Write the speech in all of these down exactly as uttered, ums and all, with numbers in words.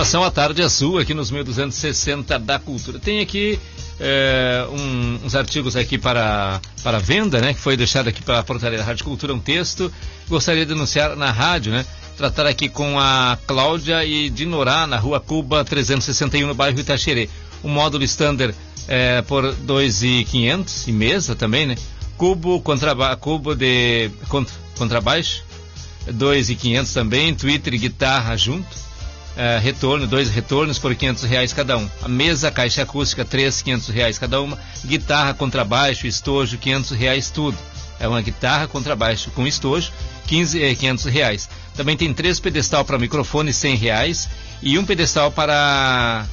programação à tarde é sua, aqui nos mil duzentos e sessenta da Cultura. Tem aqui é, um, uns artigos aqui para, para venda, né? Que foi deixado aqui para a portaria da Rádio Cultura, um texto. Gostaria de anunciar na rádio, né? Tratar aqui com a Cláudia e Dinorá, na rua Cuba trezentos e sessenta e um, no bairro Itaxerê. O módulo standard é por dois mil e quinhentos e mesa também, né? Cubo, contraba, cubo de contra, contrabaixo, dois mil e quinhentos também. Twitter e guitarra junto. É, retorno, dois retornos por quinhentos reais cada um. A mesa, caixa acústica, três, quinhentos reais cada uma. Guitarra, contrabaixo, estojo, quinhentos reais tudo. É uma guitarra, contrabaixo com estojo, quinze, eh, quinhentos reais. Também tem três pedestal para microfone, cem reais. E um pedestal para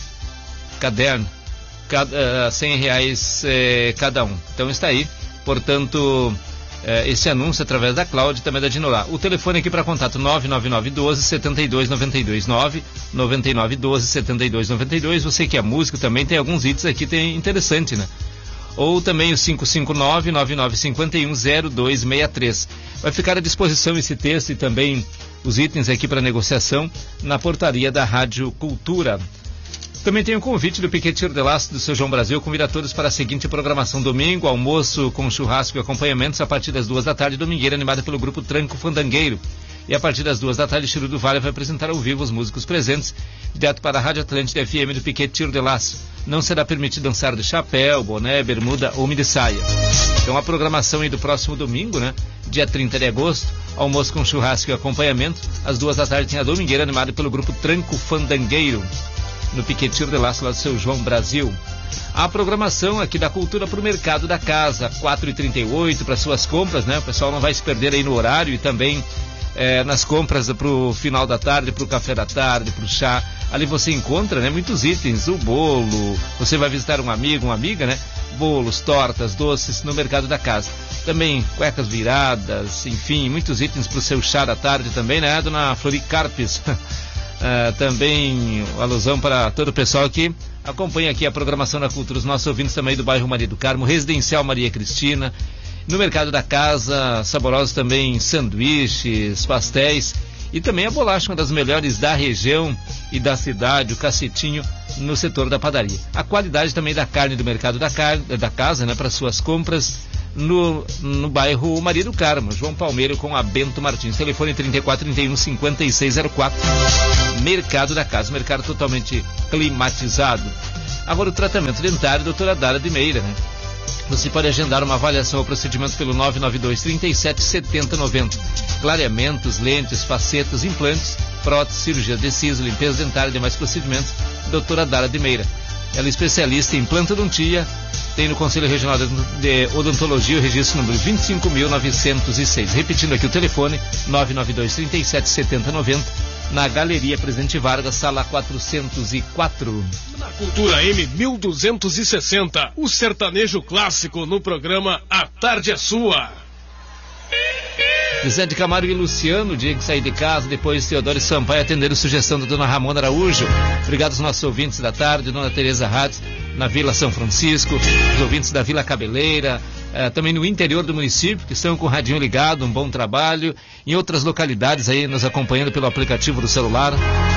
caderno, cada, uh, cem reais eh, cada um. Então está aí, portanto, eh, esse anúncio através da Cláudia e também da Dinorá. O telefone aqui para contato nove nove nove um dois, sete dois nove dois, nove nove nove um dois, sete dois nove dois. Você que é músico também, tem alguns hits aqui, tem interessante, né? Ou também o cinco cinco nove, nove nove cinco um, zero dois seis três. Vai ficar à disposição esse texto e também os itens aqui para negociação na portaria da Rádio Cultura. Também tem um convite do Piquete de Laço do seu João Brasil, convida todos para a seguinte programação: domingo, almoço com churrasco e acompanhamentos a partir das duas da tarde, domingueira animada pelo grupo Tranco Fandangueiro. E a partir das duas da tarde, Chiru do Vale vai apresentar ao vivo os músicos presentes, direto para a Rádio Atlântida F M do Piquete Tiro de Laço. Não será permitido dançar de chapéu, boné, bermuda ou mini saia. Então a programação aí do próximo domingo, né? Dia trinta de agosto, almoço com churrasco e acompanhamento. Às duas da tarde tem a domingueira animada pelo grupo Tranco Fandangueiro, no Piquete Tiro de Laço, lá do seu João Brasil. A programação aqui da Cultura para o Mercado da Casa, quatro e trinta e oito, para suas compras, né? O pessoal não vai se perder aí no horário e também É, nas compras para o final da tarde, para o café da tarde, para o chá. Ali você encontra, né, muitos itens, o bolo, você vai visitar um amigo, uma amiga, né? Bolos, tortas, doces no Mercado da Casa. Também cuecas viradas, enfim, muitos itens para o seu chá da tarde também, né, dona Floricarpes? é, também alusão para todo o pessoal que acompanha aqui a programação da Cultura, os nossos ouvintes também do bairro Maria do Carmo, Residencial Maria Cristina. No Mercado da Casa, saborosos também sanduíches, pastéis e também a bolacha, uma das melhores da região e da cidade, o cacetinho, no setor da padaria. A qualidade também da carne do Mercado da, Car... da Casa, né, para suas compras no, no bairro Maria do Carmo, João Palmeiro com a Bento Martins. Telefone trinta e quatro, trinta e um, cinquenta e seis zero quatro. Mercado da Casa, mercado totalmente climatizado. Agora o tratamento dentário, doutora Dara de Meira, né? Você pode agendar uma avaliação ou procedimento pelo nove nove dois, trinta e sete, setenta, noventa. Clareamentos, lentes, facetas, implantes, próteses, cirurgia de siso, limpeza dentária e demais procedimentos. Doutora Dara de Meira. Ela é especialista em implantodontia, tem no Conselho Regional de Odontologia o registro número vinte e cinco mil novecentos e seis. Repetindo aqui o telefone, nove nove dois, trinta e sete, setenta, noventa. Na Galeria Presidente Vargas, sala quatrocentos e quatro. Na Cultura M mil duzentos e sessenta, o sertanejo clássico no programa A Tarde é Sua. Zé de Camargo e Luciano, dia que sair de casa, depois Teodoro e Sampaio atenderam sugestão da dona Ramona Araújo. Obrigado aos nossos ouvintes da tarde, dona Tereza Ratz, na Vila São Francisco, os ouvintes da Vila Cabeleira, eh, também no interior do município, que estão com o radinho ligado, um bom trabalho, em outras localidades aí nos acompanhando pelo aplicativo do celular.